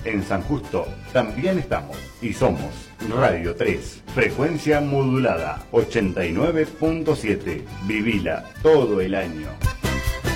En San Justo también estamos y somos Radio 3, frecuencia modulada 89.7. Vivila todo el año.